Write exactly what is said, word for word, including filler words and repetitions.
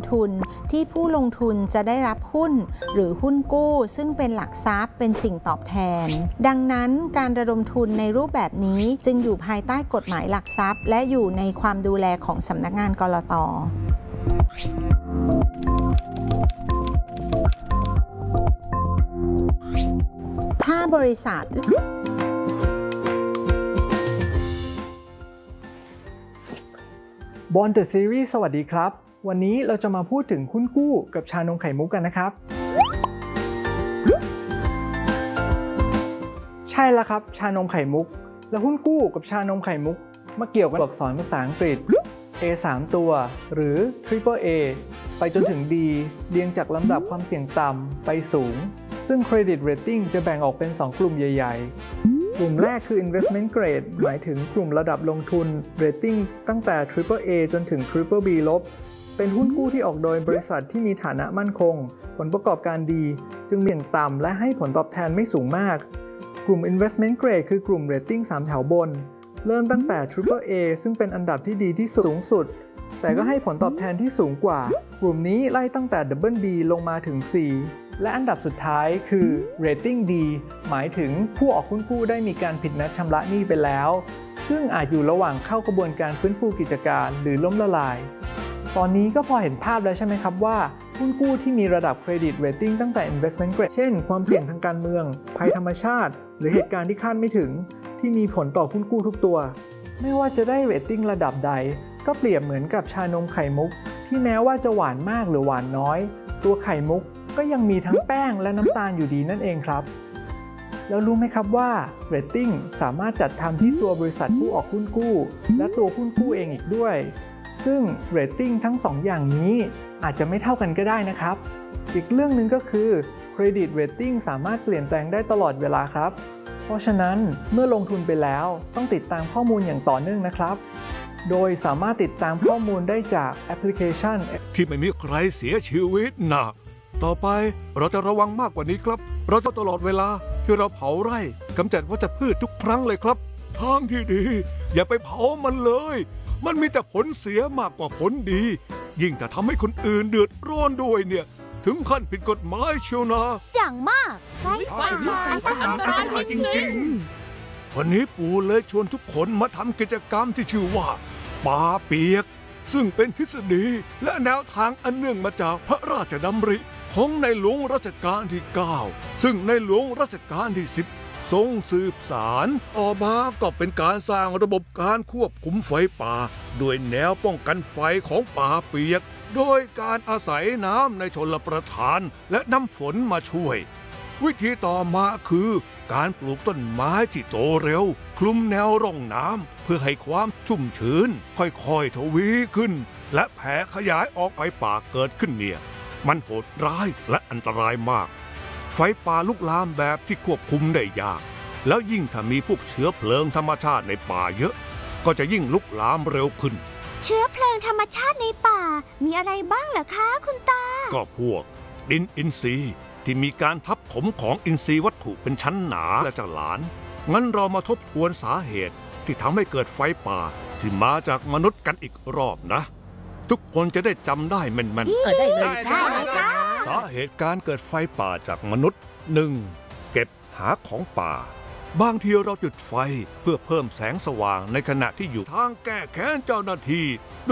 ทุนที่ผู้ลงทุนจะได้รับหุ้นหรือหุ้นกู้ซึ่งเป็นหลักทรัพย์เป็นสิ่งตอบแทนดังนั้นการระดมทุนในรูปแบบนี้จึงอยู่ภายใต้กฎหมายหลักทรัพย์และอยู่ในความดูแลของสำนักงานกลต.ถ้าบริษัทบอนเดอะซีรีส์สวัสดีครับวันนี้เราจะมาพูดถึงหุ้นกู้กับชานมไข่มุกกันนะครับใช่แล้วครับชานมไข่มุกและหุ้นกู้กับชานมไข่มุกมาเกี่ยวกับอักษรภาษาอังกฤษ A สาม ตัวหรือ Triple A ไปจนถึง D เรียงจากลำดับความเสี่ยงต่ำไปสูงซึ่ง Credit Rating จะแบ่งออกเป็นสองกลุ่มใหญ่ๆกลุ่มแรกคือ Investment Grade หมายถึงกลุ่มระดับลงทุน Rating ตั้งแต่ Triple A จนถึง Triple B ลบเป็นหุ้นกู้ที่ออกโดยบริษัทที่มีฐานะมั่นคงผลประกอบการดีจึงเสี่ยงต่ำและให้ผลตอบแทนไม่สูงมากกลุ่ม Investment Grade คือกลุ่ม Rating สามแถวบนเริ่มตั้งแต่ Triple A ซึ่งเป็นอันดับที่ดีที่สูงสุดแต่ก็ให้ผลตอบแทนที่สูงกว่ากลุ่มนี้ไล่ตั้งแต่ Double B ลงมาถึง C และอันดับสุดท้ายคือ Rating D หมายถึงผู้ออกหุ้นกู้ได้มีการผิดนัดชำระหนี้ไปแล้วซึ่งอาจอยู่ระหว่างเข้ากระบวนการฟื้นฟูกิจการหรือล้มละลายตอนนี้ก็พอเห็นภาพแล้วใช่ไหมครับว่าหุ้นกู้ที่มีระดับ Credit Rating ตั้งแต่ Investment Grade เช่นความเสี่ยงทางการเมืองภัยธรรมชาติหรือเหตุการณ์ที่คาดไม่ถึงที่มีผลต่อหุ้นกู้ทุกตัวไม่ว่าจะได้ Rating ระดับใดก็เปรียบเหมือนกับชานมไข่มุกที่แม้ว่าจะหวานมากหรือหวานน้อยตัวไข่มุกก็ยังมีทั้งแป้งและน้ำตาลอยู่ดีนั่นเองครับแล้วรู้ไหมครับว่า Rating สามารถจัดทำที่ตัวบริษัทผู้ออกหุ้นกู้และตัวหุ้นกู้เองอีกด้วยซึ่ง Rating ทั้งสองอย่างนี้อาจจะไม่เท่ากันก็ได้นะครับอีกเรื่องหนึ่งก็คือ Credit Rating สามารถเปลี่ยนแปลงได้ตลอดเวลาครับเพราะฉะนั้นเมื่อลงทุนไปแล้วต้องติดตามข้อมูลอย่างต่อเนื่องนะครับโดยสามารถติดตามข้อมูลได้จากแอปพลิเคชันที่ไม่มีใครเสียชีวิตนะต่อไปเราจะระวังมากกว่านี้ครับเราต้องตลอดเวลาที่เราเผาไร่กำจัดวัชพืชทุกครั้งเลยครับทางที่ดีอย่าไปเผามันเลยมันมีแต่ผลเสียมากกว่าผลดียิ่งแต่ทำให้คนอื่นเดือดร้อนด้วยเนี่ยถึงขั้นผิดกฎหมายเชียวนะอย่างมากไฟไฟไฟอันตรายจริงๆวันนี้ปู่เลยชวนทุกคนมาทำกิจกรรมที่ชื่อว่าป่าเปียกซึ่งเป็นทฤษฎีและแนวทางอันเนื่องมาจากพระราชดำริของในหลวงรัชกาลที่เก้าซึ่งในหลวงรัชกาลที่สิบทรงสืบสารออกมาก็เป็นการสร้างระบบการควบคุมไฟป่าด้วยแนวป้องกันไฟของป่าเปียกโดยการอาศัยน้ำในชลประทานและน้ำฝนมาช่วยวิธีต่อมาคือการปลูกต้นไม้ที่โตเร็วคลุมแนวร่องน้ำเพื่อให้ความชุ่มชื้นค่อยๆทวีขึ้นและแผ่ขยายออกไปป่าเกิดขึ้นเนี่ยมันโหดร้ายและอันตรายมากไฟป่าลุกลามแบบที่ควบคุมได้ยากแล้วยิ่งถ้ามีพวกเชื้อเพลิงธรรมชาติในป่าเยอะก็จะยิ่งลุกลามเร็วขึ้นเชื้อเพลิงธรรมชาติในป่ามีอะไรบ้างเหรอคะคุณตาก็พวกดินอินทรีย์ที่มีการทับถมของอินทรีย์วัตถุเป็นชั้นหนาและจะหลานงั้นเรามาทบทวนสาเหตุที่ทำให้เกิดไฟป่าที่มาจากมนุษย์กันอีกรอบนะทุกคนจะได้จำได้แม่นๆได้เลยค่ะสาเหตุการเกิดไฟป่าจากมนุษย์ หนึ่ง เก็บหาของป่าบางทีเราจุดไฟเพื่อเพิ่มแสงสว่างในขณะที่อยู่ทางแก้แค้นเจ้าหน้าที่